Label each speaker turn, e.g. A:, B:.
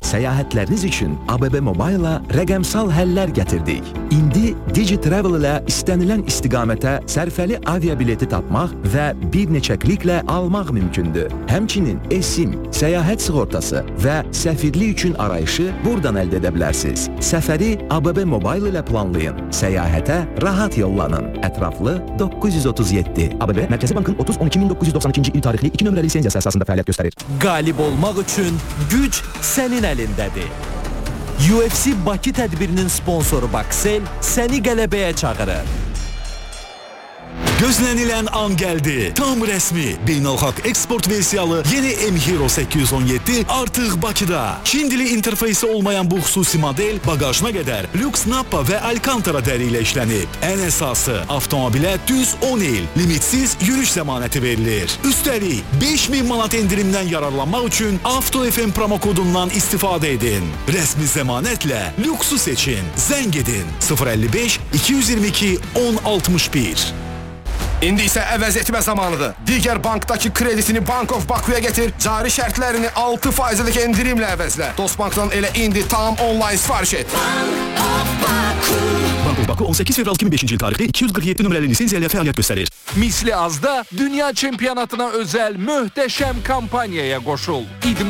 A: səyahətləriniz üçün ABB Mobile-a rəqəmsal həllər gətirdik. İndi DigiTravel ilə istənilən istiqamətə sərfəli aviabileti tapmaq və bir neçə kliklə almaq mümkündür. Həmçinin eSIM, səyahət sığortası və səfirlik üçün arayışı buradan əldə edə bilərsiniz. Səfəri ABB Mobile ilə planlayın. Səyahətə rahat yollanın. Ətraflı 937. ABB Mərkəzi Bankın 30-12-1992-ci il tarixli 2 nömrəli lisenziyası əsasında fəaliyyət göstərir.
B: Qalib olmaq üçün güc sənin əlindədir. UFC Bakı tədbirinin sponsoru Baksel səni qələbəyə çağırır.
C: Gözlənilən an gəldi. Tam rəsmi. Beynəlxalq eksport versiyalı yeni M-Hero 817 artıq Bakıda. Çin dili interfeysi olmayan bu xüsusi model bagajına qədər lüks nappa və alkantara dəri ilə işlənib. Ən əsası, avtomobilə düz 10 il limitsiz yürüş zəmanəti verilir. Üstəlik 5000 manat endirimdən yararlanmaq üçün Avto FM promo kodundan istifadə edin. Rəsmi zəmanətlə lüksu seçin. Zəng edin 055 222 1061.
D: İndi isə əvəz etmə zamanıdır. Digər bankdakı kreditini Bank of Bakuya getir, cari şərtlərini 6%lik endirimlə əvəzlə. Dostbankdan elə indi tam onlayn sifariş et.
C: Bank of Baku 18 fevral 2005-ci il tarixli 247 nömrəli lisenziya ilə fəaliyyət göstərir.
E: Misli azda dünya çempionatına özəl möhtəşəm kampaniyaya qoşul.